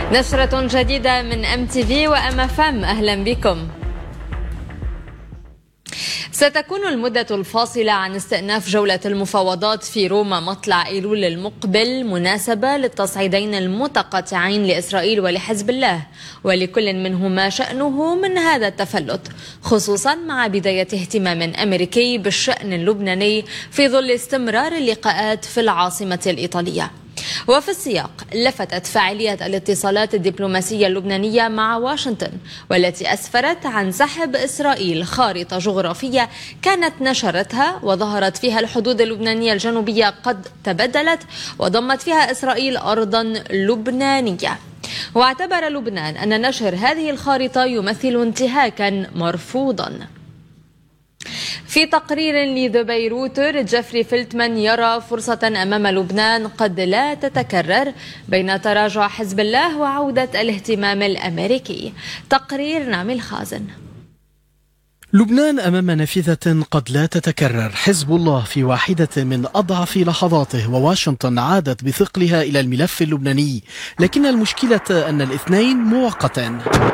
نشرة جديدة من MTV وMFM، أهلا بكم. ستكون المدة الفاصلة عن استئناف جولة المفاوضات في روما مطلع أيلول المقبل مناسبة للتصعيدين المتقاطعين لإسرائيل ولحزب الله، ولكل منهما شأنه من هذا التفلت، خصوصا مع بداية اهتمام أمريكي بالشأن اللبناني في ظل استمرار اللقاءات في العاصمة الإيطالية. وفي السياق لفتت فاعلية الاتصالات الدبلوماسية اللبنانية مع واشنطن، والتي أسفرت عن سحب إسرائيل خارطة جغرافية كانت نشرتها وظهرت فيها الحدود اللبنانية الجنوبية قد تبدلت وضمت فيها إسرائيل أرضا لبنانية. واعتبر لبنان أن نشر هذه الخارطة يمثل انتهاكا مرفوضا. في تقرير لذا بيروتر، جيفري فيلتمان يرى فرصة أمام لبنان قد لا تتكرر بين تراجع حزب الله وعودة الاهتمام الأمريكي. تقرير نعم الخازن. لبنان أمام نافذة قد لا تتكرر، حزب الله في واحدة من أضعف لحظاته، وواشنطن عادت بثقلها إلى الملف اللبناني، لكن المشكلة أن الاثنين مؤقتان.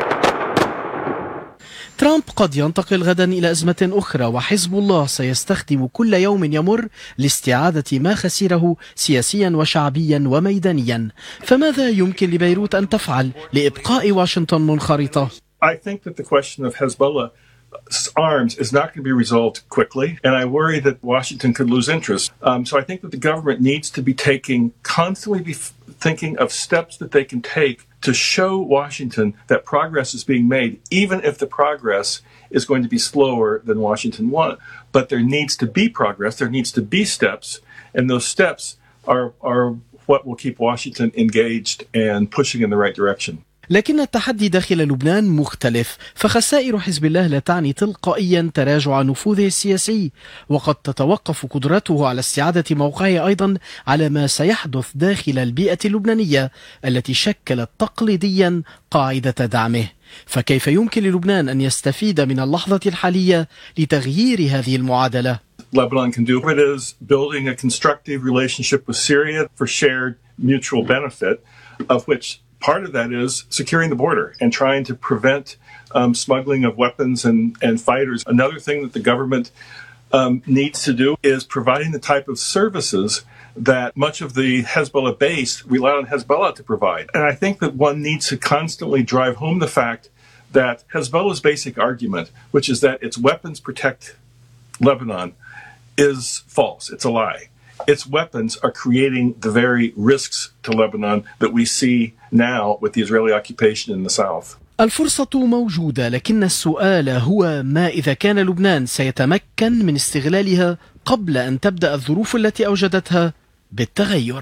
ترامب قد ينتقل غدا إلى أزمة أخرى، وحزب الله سيستخدم كل يوم يمر لاستعادة ما خسره سياسيا وشعبيا وميدانيا. فماذا يمكن لبيروت أن تفعل لإبقاء واشنطن منخرطة؟ I think that the question of Hezbollah's arms is not going to be resolved quickly, and I worry that Washington could lose interest. So I think that the government needs to be constantly thinking of steps that they can take to show Washington that progress is being made, even if the progress is going to be slower than Washington wants. But there needs to be progress, there needs to be steps, and those steps are what will keep Washington engaged and pushing in the right direction. لكن التحدي داخل لبنان مختلف، فخسائر حزب الله لا تعني تلقائيا تراجع نفوذه السياسي، وقد تتوقف قدرته على استعادة موقعه أيضا على ما سيحدث داخل البيئة اللبنانية التي شكلت تقليديا قاعدة دعمه. فكيف يمكن للبنان أن يستفيد من اللحظة الحالية لتغيير هذه المعادلة؟ Lebanon can do it is building a constructive relationship with Syria for shared mutual benefit, of which part of that is securing the border and trying to prevent smuggling of weapons and fighters. Another thing that the government needs to do is providing the type of services that much of the Hezbollah base rely on Hezbollah to provide. And I think that one needs to constantly drive home the fact that Hezbollah's basic argument, which is that its weapons protect Lebanon, is false. It's a lie. Its weapons are creating the very risks to Lebanon that we see now with the Israeli occupation in the south. الفرصة موجودة، لكن السؤال هو ما إذا كان لبنان سيتمكن من استغلالها قبل أن تبدأ الظروف التي أوجدتها بالتغير.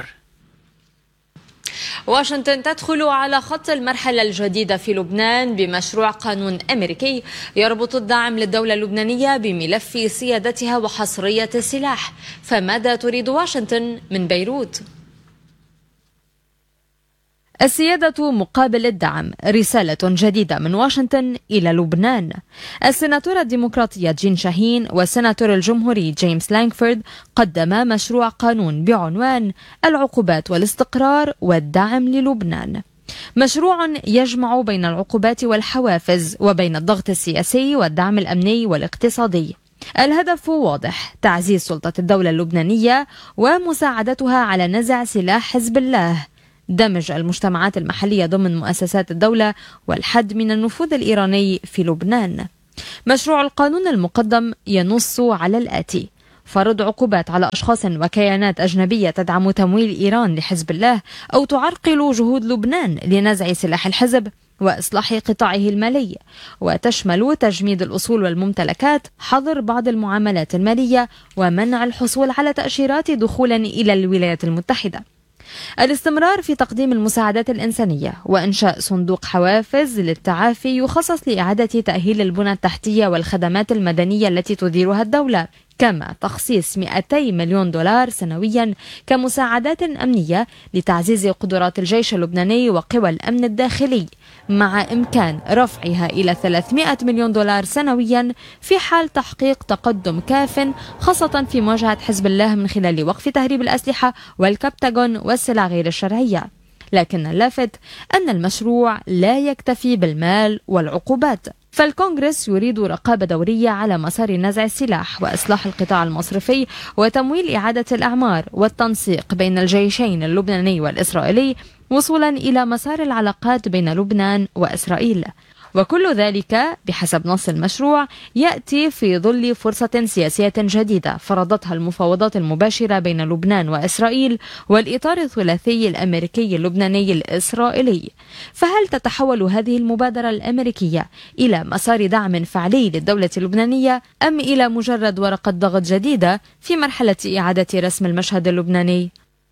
واشنطن تدخل على خط المرحلة الجديدة في لبنان بمشروع قانون أمريكي يربط الدعم للدولة اللبنانية بملف سيادتها وحصرية السلاح. فماذا تريد واشنطن من بيروت؟ السيادة مقابل الدعم، رسالة جديدة من واشنطن إلى لبنان. السيناتور الديمقراطي جين شاهين والسيناتور الجمهوري جيمس لانغفورد قدما مشروع قانون بعنوان العقوبات والاستقرار والدعم للبنان. مشروع يجمع بين العقوبات والحوافز وبين الضغط السياسي والدعم الأمني والاقتصادي. الهدف واضح: تعزيز سلطة الدولة اللبنانية ومساعدتها على نزع سلاح حزب الله، دمج المجتمعات المحلية ضمن مؤسسات الدولة، والحد من النفوذ الإيراني في لبنان. مشروع القانون المقدم ينص على الآتي: فرض عقوبات على أشخاص وكيانات أجنبية تدعم تمويل إيران لحزب الله أو تعرقل جهود لبنان لنزع سلاح الحزب وإصلاح قطاعه المالي، وتشمل تجميد الأصول والممتلكات، حظر بعض المعاملات المالية، ومنع الحصول على تأشيرات دخولا إلى الولايات المتحدة. الاستمرار في تقديم المساعدات الإنسانية وإنشاء صندوق حوافز للتعافي يخصص لإعادة تأهيل البنى التحتية والخدمات المدنية التي تديرها الدولة، كما تخصيص 200 مليون دولار سنويا كمساعدات أمنية لتعزيز قدرات الجيش اللبناني وقوى الأمن الداخلي، مع إمكان رفعها إلى 300 مليون دولار سنويا في حال تحقيق تقدم كاف، خاصة في مواجهة حزب الله من خلال وقف تهريب الأسلحة والكبتاغون والسلع غير الشرعية. لكن اللافت أن المشروع لا يكتفي بالمال والعقوبات، فالكونغرس يريد رقابة دورية على مسار نزع السلاح وإصلاح القطاع المصرفي وتمويل إعادة الأعمار والتنسيق بين الجيشين اللبناني والإسرائيلي وصولا إلى مسار العلاقات بين لبنان وإسرائيل. وكل ذلك بحسب نص المشروع يأتي في ظل فرصة سياسية جديدة فرضتها المفاوضات المباشرة بين لبنان وإسرائيل والإطار الثلاثي الأمريكي اللبناني الإسرائيلي. فهل تتحول هذه المبادرة الأمريكية إلى مسار دعم فعلي للدولة اللبنانية أم إلى مجرد ورقة ضغط جديدة في مرحلة إعادة رسم المشهد اللبناني؟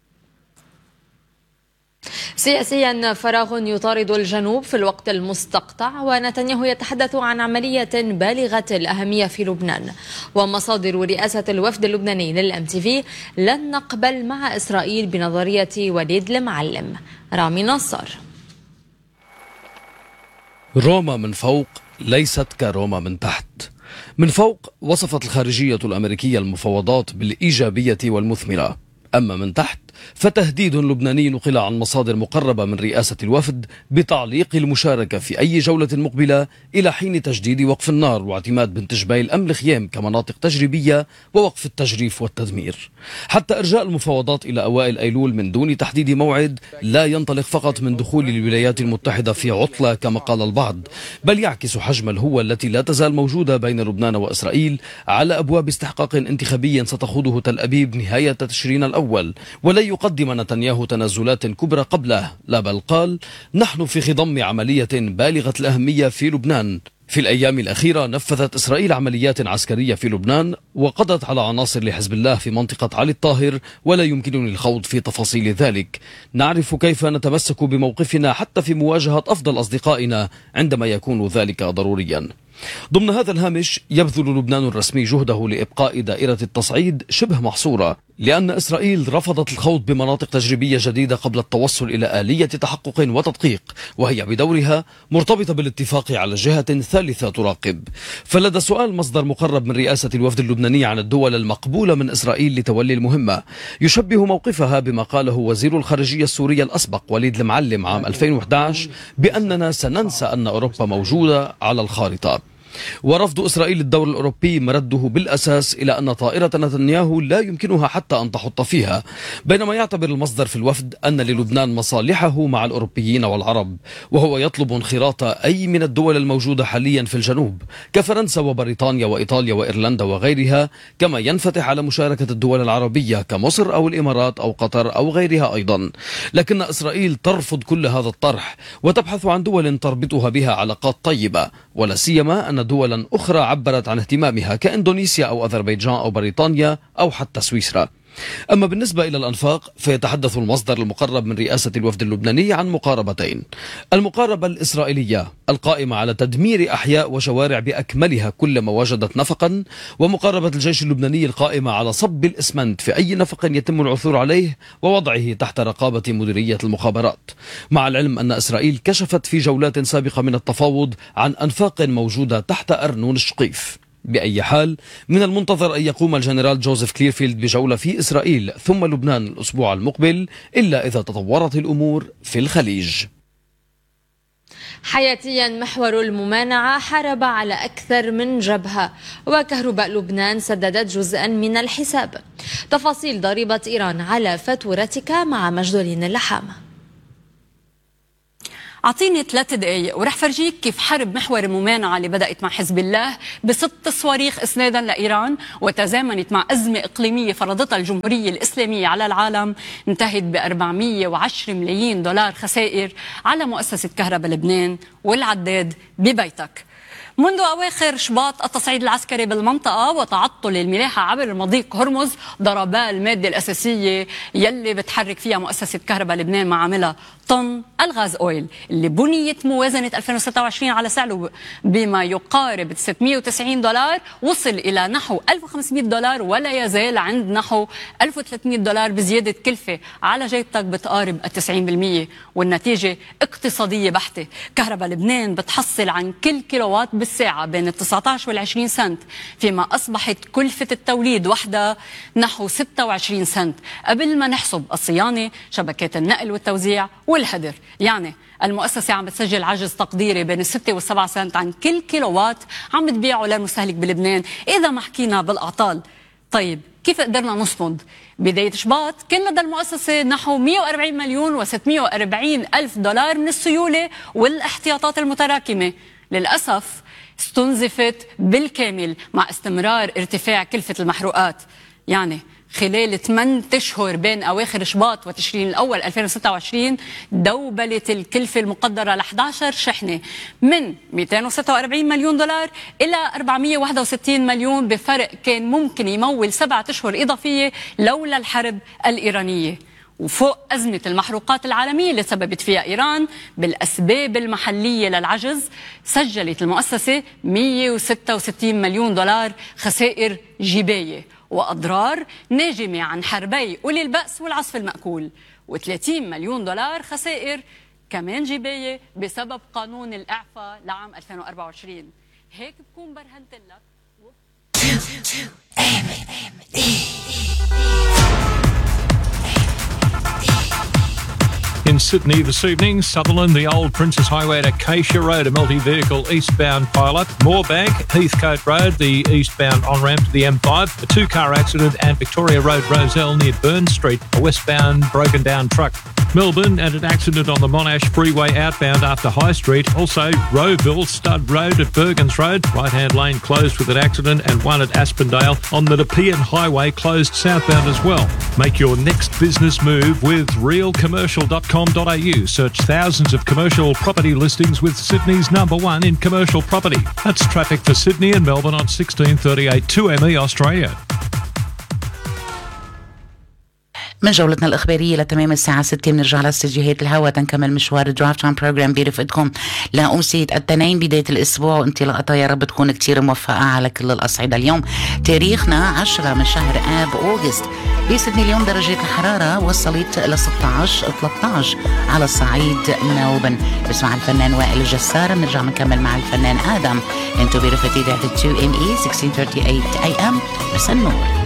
سياسيا فراغ يطارد الجنوب في الوقت المستقطع، ونتنياهو يتحدث عن عملية بالغة الأهمية في لبنان. ومصادر رئاسة الوفد اللبناني للMTV لن نقبل مع إسرائيل بنظرية وليد المعلم. رامي نصر. روما من فوق ليست كروما من تحت. من فوق وصفت الخارجية الأمريكية المفاوضات بالإيجابية والمثمرة، أما من تحت فتهديد لبناني نقل عن مصادر مقربة من رئاسة الوفد بتعليق المشاركة في أي جولة مقبلة إلى حين تجديد وقف النار واعتماد بنت جبيل أم الخيام كمناطق تجريبية ووقف التجريف والتدمير، حتى إرجاء المفاوضات إلى أوائل أيلول من دون تحديد موعد لا ينطلق فقط من دخول الولايات المتحدة في عطلة كما قال البعض، بل يعكس حجم الهوة التي لا تزال موجودة بين لبنان وإسرائيل على أبواب استحقاق انتخابي ستخوضه تل أبيب نهاية تشرين الأول. ولن يقدم نتنياهو تنازلات كبرى قبله، لا بل قال: نحن في خضم عملية بالغة الأهمية في لبنان. في الأيام الأخيرة نفذت إسرائيل عمليات عسكرية في لبنان وقضت على عناصر لحزب الله في منطقة علي الطاهر، ولا يمكنني الخوض في تفاصيل ذلك. نعرف كيف نتمسك بموقفنا حتى في مواجهة أفضل أصدقائنا عندما يكون ذلك ضروريا. ضمن هذا الهامش يبذل لبنان الرسمي جهده لإبقاء دائرة التصعيد شبه محصورة، لأن إسرائيل رفضت الخوض بمناطق تجريبية جديدة قبل التوصل إلى آلية تحقق وتدقيق، وهي بدورها مرتبطة بالاتفاق على جهة ثالثة تراقب. فلدى سؤال مصدر مقرب من رئاسة الوفد اللبناني عن الدول المقبولة من إسرائيل لتولي المهمة، يشبه موقفها بما قاله وزير الخارجية السوري الأسبق وليد المعلم عام 2011 بأننا سننسى أن أوروبا موجودة على الخارطة. ورفض إسرائيل الدور الأوروبي مرده بالأساس إلى أن طائرة نتنياهو لا يمكنها حتى أن تحط فيها، بينما يعتبر المصدر في الوفد أن للبنان مصالحه مع الأوروبيين والعرب، وهو يطلب انخراط أي من الدول الموجودة حاليا في الجنوب كفرنسا وبريطانيا وإيطاليا وإيرلندا وغيرها، كما ينفتح على مشاركة الدول العربية كمصر أو الإمارات أو قطر أو غيرها أيضا. لكن إسرائيل ترفض كل هذا الطرح وتبحث عن دول تربطها بها علاقات طيبة، ولا سيما أن دولا أخرى عبرت عن اهتمامها كإندونيسيا أو أذربيجان أو بريطانيا أو حتى سويسرا. أما بالنسبة إلى الأنفاق فيتحدث المصدر المقرب من رئاسة الوفد اللبناني عن مقاربتين: المقاربة الإسرائيلية القائمة على تدمير أحياء وشوارع بأكملها كلما وجدت نفقا، ومقاربة الجيش اللبناني القائمة على صب الإسمنت في أي نفق يتم العثور عليه ووضعه تحت رقابة مديرية المخابرات، مع العلم أن إسرائيل كشفت في جولات سابقة من التفاوض عن أنفاق موجودة تحت أرنون الشقيف. بأي حال من المنتظر أن يقوم الجنرال جوزيف كليرفيلد بجولة في إسرائيل ثم لبنان الأسبوع المقبل، إلا إذا تطورت الأمور في الخليج. حياتيا محور الممانعة حارب على أكثر من جبهة، وكهرباء لبنان سددت جزءا من الحساب. تفاصيل ضريبة إيران على فاتورتك مع مجدولين اللحامة. أعطيني 3 دقايق ورح فرجيك كيف حرب محور الممانعة اللي بدأت مع حزب الله ب6 صواريخ إسنادا لإيران وتزامنت مع أزمة إقليمية فرضتها الجمهورية الإسلامية على العالم انتهت ب$410 مليون خسائر على مؤسسة كهرباء لبنان والعداد ببيتك. منذ أواخر شباط التصعيد العسكري بالمنطقة وتعطل الملاحة عبر مضيق هرمز ضربا المادة الأساسية يلي بتحرك فيها مؤسسة كهرباء لبنان معاملها طن الغاز أويل اللي بنيت موازنة 2026 على سعره بما يقارب $690 وصل إلى نحو $1500 ولا يزال عند نحو $1300 بزيادة كلفة على جيبتك بتقارب 90%، والنتيجة اقتصادية بحتة. كهرباء لبنان بتحصل عن كل كيلووات الساعة بين 19 وال20 سنت، فيما أصبحت كلفة التوليد وحدها نحو 26 سنت قبل ما نحسب الصيانة، شبكات النقل والتوزيع والهدر. يعني المؤسسة عم بتسجل عجز تقديري بين 6 و7 سنت عن كل كيلووات عم بتبيعه للمستهلك بلبنان إذا ما حكينا بالأعطال. طيب كيف قدرنا نصمد؟ بداية شباط كان لدى المؤسسة نحو 140 مليون و640 ألف دولار من السيولة والاحتياطات المتراكمة. للأسف استنزفت بالكامل مع استمرار ارتفاع كلفة المحروقات. يعني خلال 8 أشهر بين أواخر شباط وتشرين الأول 2026 دوبلت الكلفة المقدرة ل 11 شحنة من 246 مليون دولار إلى 461 مليون، بفرق كان ممكن يمول 7 أشهر إضافية لولا الحرب الإيرانية. وفوق أزمة المحروقات العالمية اللي سببت فيها إيران بالأسباب المحلية للعجز، سجلت المؤسسة 166 مليون دولار خسائر جباية وأضرار ناجمة عن حربي أولي البأس والعصف المأكول، و30 مليون دولار خسائر كمان جباية بسبب قانون الإعفاء لعام 2024. هيك بكون برهنت لك. In Sydney this evening, Sutherland, the old Princess Highway at Acacia Road, a multi-vehicle eastbound pile-up. Moorebank, Heathcote Road, the eastbound on-ramp to the M5. A two-car accident at Victoria Road, Rozelle near Burn Street, a westbound broken-down truck. Melbourne, and an accident on the Monash Freeway outbound after High Street. Also, Rowville, Stud Road at Bergens Road. Right-hand lane closed with an accident, and one at Aspendale on the Nepean Highway closed southbound as well. Make your next business move with realcommercial.com.au. Search thousands of commercial property listings with Sydney's #1 in commercial property. That's traffic for Sydney and Melbourne on 1638 2ME Australia. من جولتنا الإخبارية لتمام الساعة 6 بنرجع لاستديوهات الهوا تنكمل مشوار درافت تايم بروجرام برفقتكم لأمسية التنين بداية الأسبوع، وانطلاقتها يا رب تكون كتير موفقة على كل الأصعدة. اليوم تاريخنا 10 من شهر آب أوغست. بسدني اليوم درجة الحرارة وصلت إلى 16-13 على الصعيد ملبن. بسمع الفنان وائل الجسار، بنرجع نكمل مع الفنان آدم. انتو برفقتي 2ME 1638 AM. بس النور.